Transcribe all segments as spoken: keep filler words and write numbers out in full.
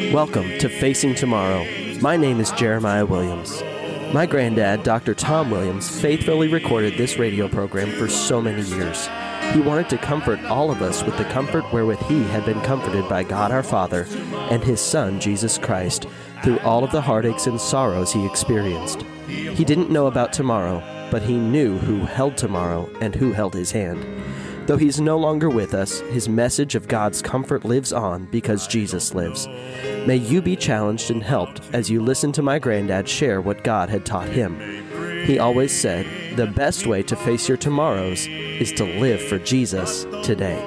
Welcome to Facing Tomorrow. My name is Jeremiah Williams. My granddad, Doctor Tom Williams, faithfully recorded this radio program for so many years. He wanted to comfort all of us with the comfort wherewith he had been comforted by God our Father and his Son, Jesus Christ, through all of the heartaches and sorrows he experienced. He didn't know about tomorrow, but he knew who held tomorrow and who held his hand. Though he's no longer with us, his message of God's comfort lives on because Jesus lives. May you be challenged and helped as you listen to my granddad share what God had taught him. He always said, the best way to face your tomorrows is to live for Jesus today.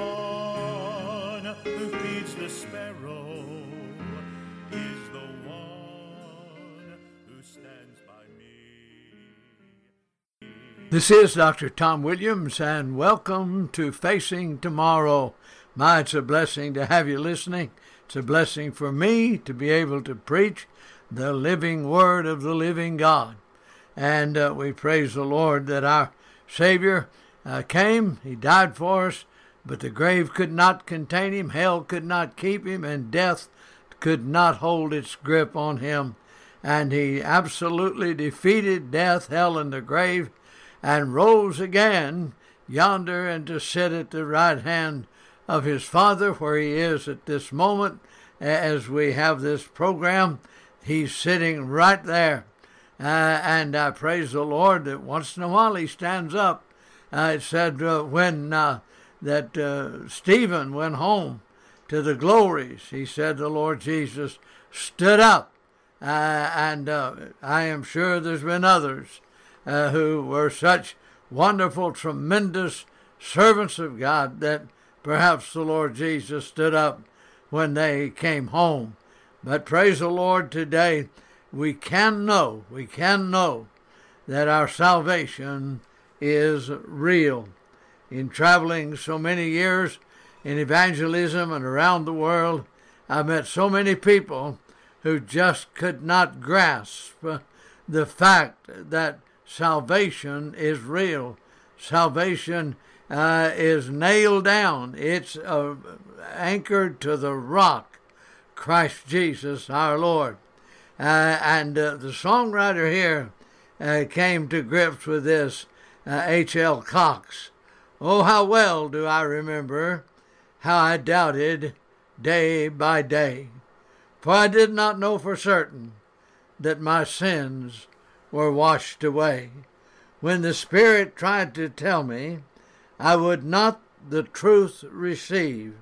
This is Doctor Tom Williams, and welcome to Facing Tomorrow. My, it's a blessing to have you listening. It's a blessing for me to be able to preach the living word of the living God. And uh, we praise the Lord that our Savior uh, came. He died for us, but the grave could not contain him, hell could not keep him, and death could not hold its grip on him. And he absolutely defeated death, hell, and the grave, and rose again yonder and to sit at the right hand of his Father, where he is at this moment. As we have this program, he's sitting right there. Uh, and I praise the Lord that once in a while he stands up. Uh, it said uh, when uh, that uh, Stephen went home to the glories, he said the Lord Jesus stood up. Uh, and uh, I am sure there's been others Uh, who were such wonderful, tremendous servants of God that perhaps the Lord Jesus stood up when they came home. But praise the Lord, today we can know, we can know that our salvation is real. In traveling so many years in evangelism and around the world, I met so many people who just could not grasp the fact that salvation is real. Salvation uh, is nailed down. It's uh, anchored to the rock, Christ Jesus our Lord. Uh, and uh, the songwriter here uh, came to grips with this, uh, H L Cox. Oh, how well do I remember how I doubted day by day, for I did not know for certain that my sins were washed away. When the Spirit tried to tell me I would not the truth receive,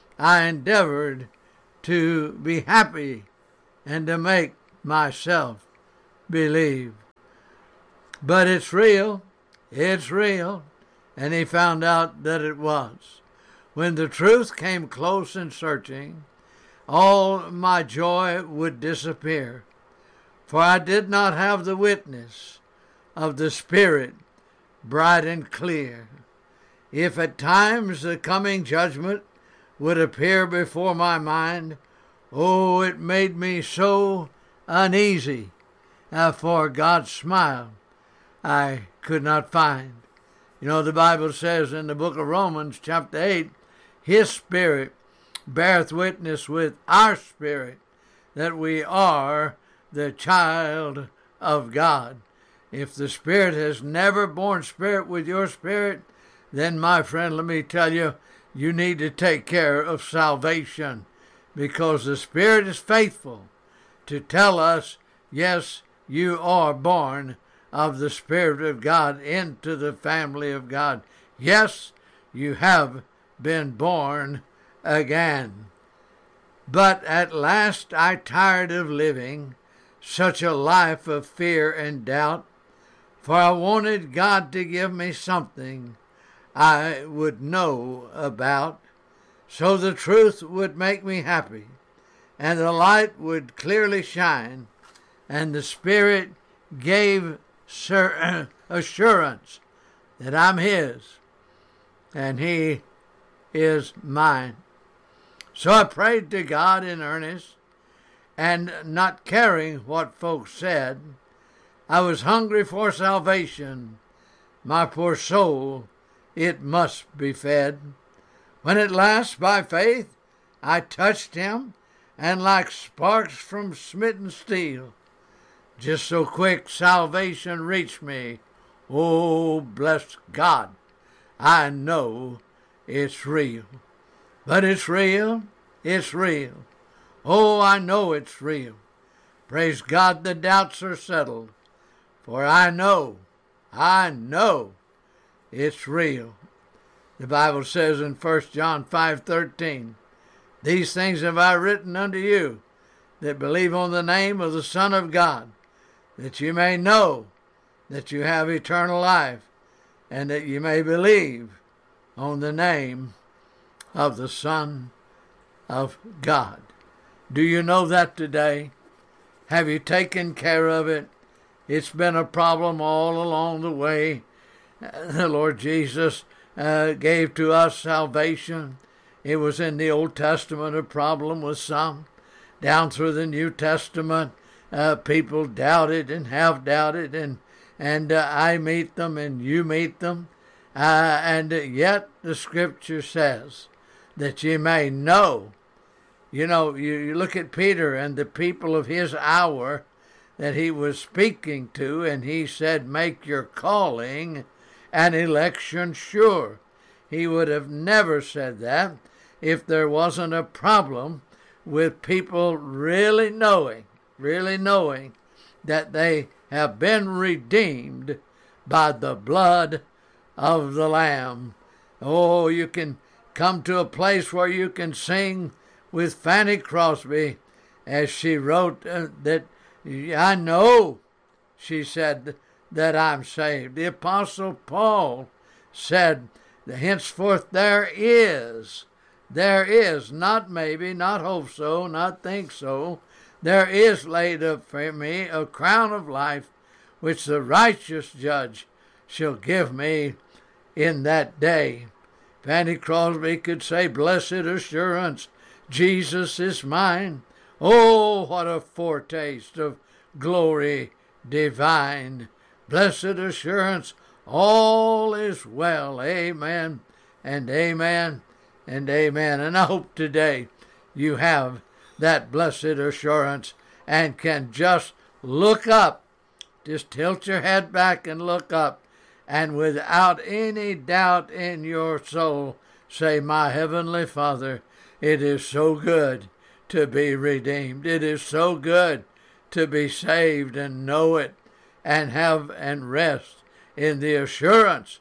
I endeavored to be happy and to make myself believe. But it's real, it's real, and he found out that it was. When the truth came close and searching, all my joy would disappear. For I did not have the witness of the Spirit bright and clear. If at times the coming judgment would appear before my mind, oh, it made me so uneasy, uh, for God's smile I could not find. You know, the Bible says in the book of Romans, chapter eight, his Spirit beareth witness with our spirit that we are the child of God. If the Spirit has never borne spirit with your spirit, then, my friend, let me tell you, you need to take care of salvation, because the Spirit is faithful to tell us, yes, you are born of the Spirit of God into the family of God. Yes, you have been born again. But at last I tired of living such a life of fear and doubt, for I wanted God to give me something I would know about, so the truth would make me happy, and the light would clearly shine, and the Spirit gave assurance that I'm His, and He is mine. So I prayed to God in earnest, and not caring what folks said, I was hungry for salvation. My poor soul, it must be fed. When at last, by faith, I touched him, and like sparks from smitten steel. Just so quick salvation reached me. Oh, bless God, I know it's real. But it's real, it's real. Oh, I know it's real. Praise God, the doubts are settled. For I know, I know it's real. The Bible says in First John five thirteen, these things have I written unto you that believe on the name of the Son of God, that you may know that you have eternal life, and that you may believe on the name of the Son of God. Do you know that today? Have you taken care of it? It's been a problem all along the way. The Lord Jesus uh, gave to us salvation. It was in the Old Testament a problem with some. Down through the New Testament, uh, people doubted and have doubted, and and uh, I meet them and you meet them. Uh, and yet the Scripture says that ye may know. You know, you, you look at Peter and the people of his hour that he was speaking to, and he said, make your calling and election sure. He would have never said that if there wasn't a problem with people really knowing, really knowing that they have been redeemed by the blood of the Lamb. Oh, you can come to a place where you can sing with Fanny Crosby as she wrote uh, that, I know, she said, that I'm saved. The Apostle Paul said, henceforth there is, there is, not maybe, not hope so, not think so, there is laid up for me a crown of life, which the righteous judge shall give me in that day. Fanny Crosby could say, blessed assurance, Jesus is mine. Oh, what a foretaste of glory divine. Blessed assurance, all is well. Amen and amen and amen. And I hope today you have that blessed assurance and can just look up. Just tilt your head back and look up. And without any doubt in your soul, say, my Heavenly Father, it is so good to be redeemed. It is so good to be saved and know it and have and rest in the assurance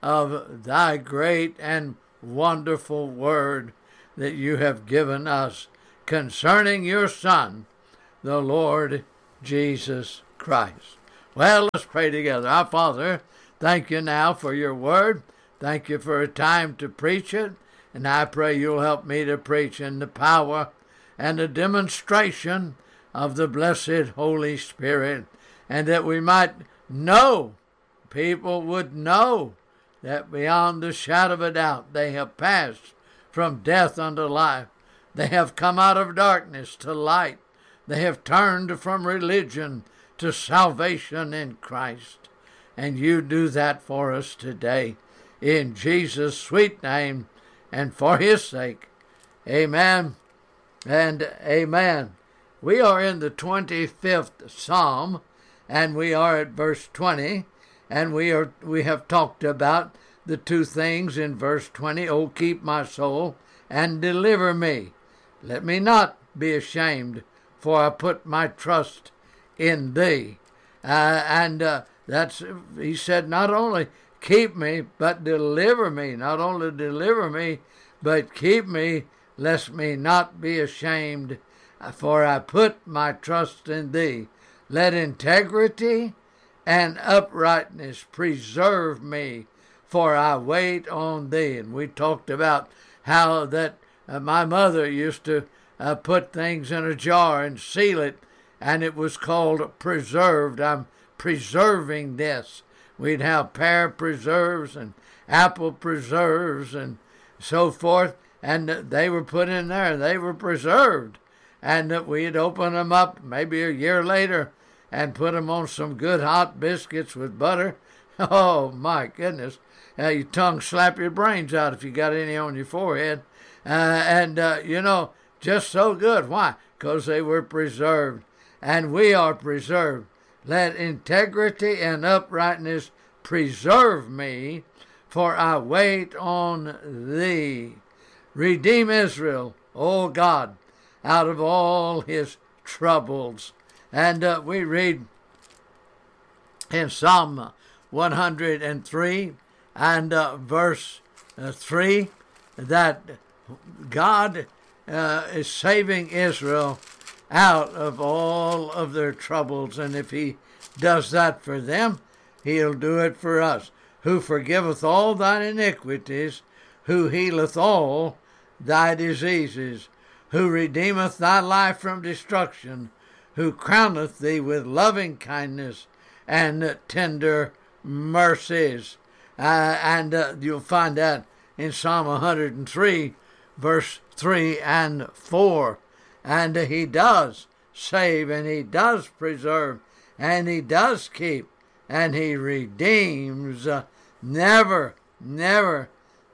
of thy great and wonderful word that you have given us concerning your Son, the Lord Jesus Christ. Well, let's pray together. Our Father, thank you now for your word. Thank you for a time to preach it. And I pray you'll help me to preach in the power and the demonstration of the blessed Holy Spirit, and that we might know, people would know, that beyond the shadow of a doubt they have passed from death unto life. They have come out of darkness to light. They have turned from religion to salvation in Christ. And you do that for us today. In Jesus' sweet name and for his sake. Amen and amen. We are in the twenty-fifth Psalm, and we are at verse twenty, and we are we have talked about the two things in verse twenty. Oh, keep my soul and deliver me. Let me not be ashamed, for I put my trust in thee. Uh, and uh, that's, he said, not only keep me, but deliver me. Not only deliver me, but keep me, lest me not be ashamed, for I put my trust in thee. Let integrity and uprightness preserve me, for I wait on thee. And we talked about how that uh, my mother used to uh, put things in a jar and seal it, and it was called preserved. I'm preserving this. We'd have pear preserves and apple preserves and so forth, and they were put in there. They were preserved, and we'd open them up maybe a year later and put them on some good hot biscuits with butter. Oh, my goodness. Uh, your tongue slap your brains out if you got any on your forehead. Uh, and, uh, you know, just so good. Why? Because they were preserved, and we are preserved. Let integrity and uprightness preserve me, for I wait on thee. Redeem Israel, O God, out of all his troubles. And uh, we read in Psalm one hundred three and uh, verse uh, three that God uh, is saving Israel out of all of their troubles. And if he does that for them, he'll do it for us. Who forgiveth all thine iniquities, who healeth all thy diseases, who redeemeth thy life from destruction, who crowneth thee with loving kindness and tender mercies. Uh, and uh, you'll find that in Psalm one hundred three, verse three and four. And uh, he does save, and he does preserve, and he does keep, and he redeems, uh, never, never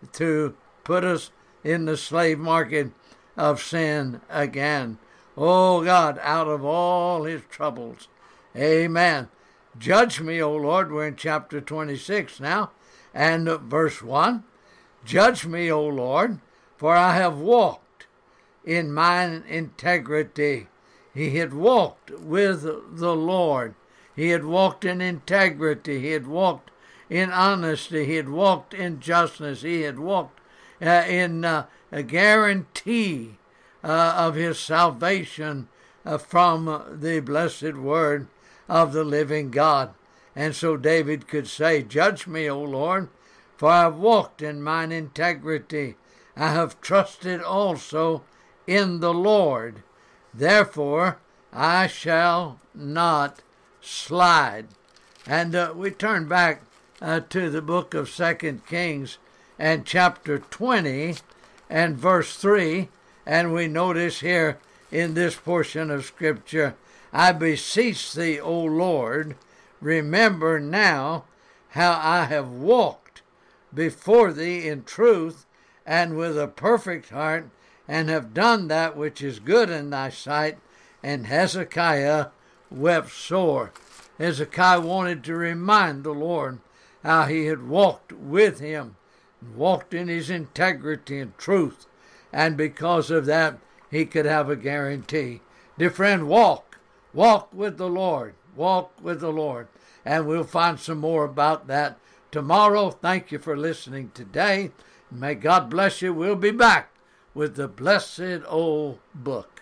to put us in the slave market of sin again. Oh God, out of all his troubles. Amen. Judge me, O Lord. We're in chapter twenty-six now, and verse one. Judge me, O Lord, for I have walked in mine integrity. He had walked with the Lord. He had walked in integrity. He had walked in honesty. He had walked in justness. He had walked uh, in uh, a guarantee uh, of his salvation uh, from the blessed word of the living God. And so David could say, Judge me, O Lord, for I have walked in mine integrity. I have trusted also in the Lord. Therefore I shall not slide. And uh, we turn back uh, to the book of Second Kings and chapter twenty and verse three, and we notice here in this portion of Scripture, I beseech thee, O Lord, remember now how I have walked before thee in truth and with a perfect heart, and have done that which is good in thy sight. And Hezekiah wept sore. Hezekiah wanted to remind the Lord how he had walked with him, walked in his integrity and truth, and because of that, he could have a guarantee. Dear friend, walk. Walk with the Lord. Walk with the Lord. And we'll find some more about that tomorrow. Thank you for listening today. May God bless you. We'll be back with the blessed old book.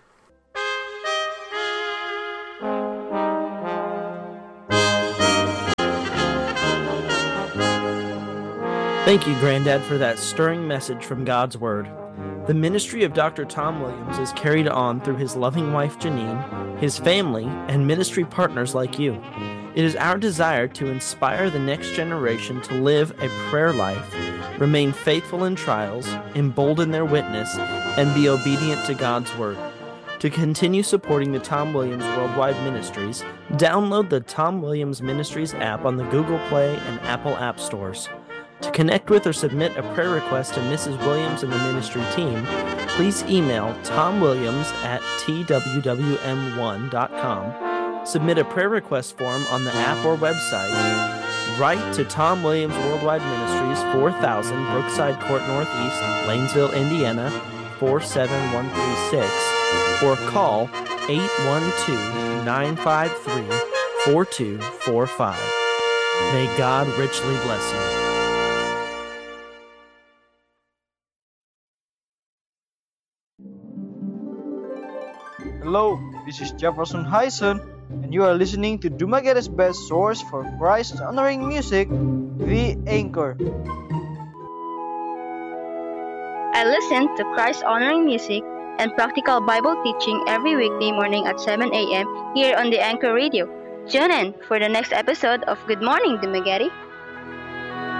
Thank you, Granddad, for that stirring message from God's Word. The ministry of Doctor Tom Williams is carried on through his loving wife, Janine, his family, and ministry partners like you. It is our desire to inspire the next generation to live a prayer life, remain faithful in trials, embolden their witness, and be obedient to God's Word. To continue supporting the Tom Williams Worldwide Ministries, download the Tom Williams Ministries app on the Google Play and Apple App Stores. To connect with or submit a prayer request to Missus Williams and the ministry team, please email tomwilliams at t w w m one dot com, submit a prayer request form on the app or website, write to Tom Williams Worldwide Ministries, four thousand Brookside Court Northeast, Lanesville, Indiana, four seven one three six, or call eight one two, nine five three, four two four five. May God richly bless you. Hello, this is Jefferson Hyson, and you are listening to Dumaguete's best source for Christ-honoring music, The Anchor. I listen to Christ-honoring music and practical Bible teaching every weekday morning at seven a.m. here on the Anchor Radio. Tune in for the next episode of Good Morning, Dumaguete.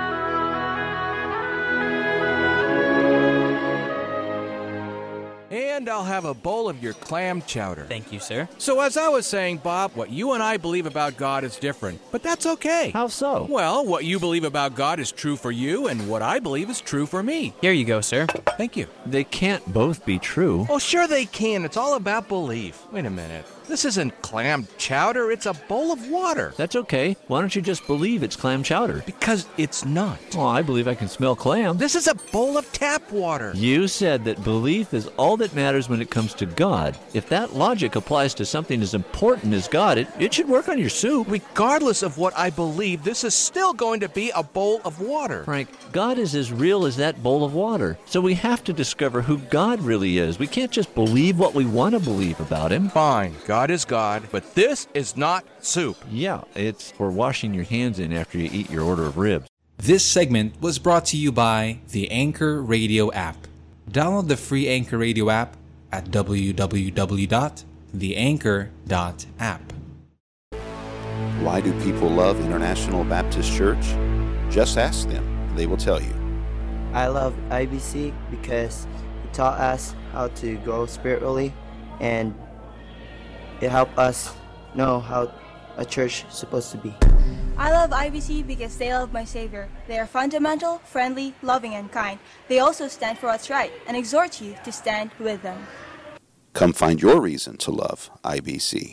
Hey, And I'll have a bowl of your clam chowder. Thank you, sir. So as I was saying, Bob, what you and I believe about God is different, but that's okay. How so? Well, what you believe about God is true for you, and what I believe is true for me. Here you go, sir. Thank you. They can't both be true. Oh, sure they can. It's all about belief. Wait a minute. This isn't clam chowder. It's a bowl of water. That's okay. Why don't you just believe it's clam chowder? Because it's not. Oh, I believe I can smell clam. This is a bowl of tap water. You said that belief is all that matters when it comes to God. If that logic applies to something as important as God, it, it should work on your soup. Regardless of what I believe, this is still going to be a bowl of water. Frank, God is as real as that bowl of water. So we have to discover who God really is. We can't just believe what we want to believe about Him. Fine. God is God, but this is not soup. Yeah, it's for washing your hands in after you eat your order of ribs. This segment was brought to you by the Anchor Radio app. Download the free Anchor Radio app at w w w dot the anchor dot app. Why do people love International Baptist Church? Just ask them. They will tell you. I love I B C because it taught us how to grow spiritually, and it helped us know how a church is supposed to be. I love I B C because they love my Savior. They are fundamental, friendly, loving, and kind. They also stand for what's right and exhort you to stand with them. Come find your reason to love I B C.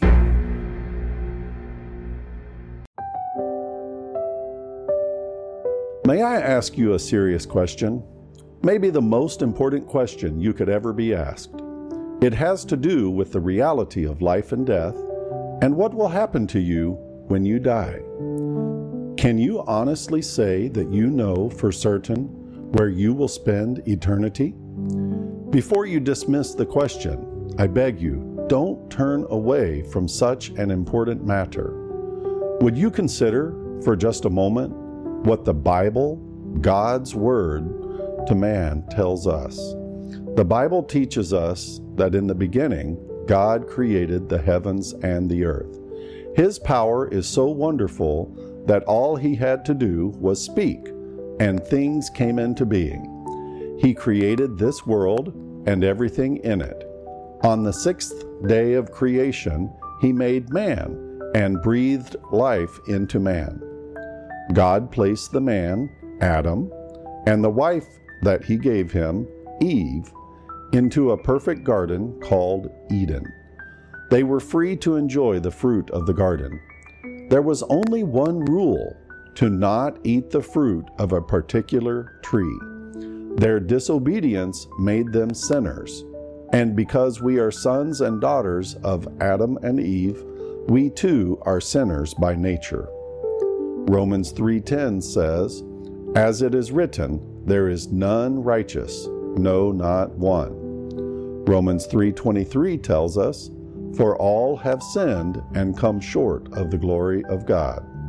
May I ask you a serious question? Maybe the most important question you could ever be asked. It has to do with the reality of life and death and what will happen to you when you die. Can you honestly say that you know for certain where you will spend eternity? Before you dismiss the question, I beg you, don't turn away from such an important matter. Would you consider for just a moment what the Bible, God's Word to man, tells us? The Bible teaches us that in the beginning, God created the heavens and the earth. His power is so wonderful that all He had to do was speak, and things came into being. He created this world and everything in it. On the sixth day of creation, He made man and breathed life into man. God placed the man, Adam, and the wife that He gave him, Eve, into a perfect garden called Eden. They were free to enjoy the fruit of the garden. There was only one rule: to not eat the fruit of a particular tree. Their disobedience made them sinners, and because we are sons and daughters of Adam and Eve, we too are sinners by nature. Romans three ten says, "As it is written, there is none righteous, no, not one." Romans three twenty-three tells us, "For all have sinned and come short of the glory of God."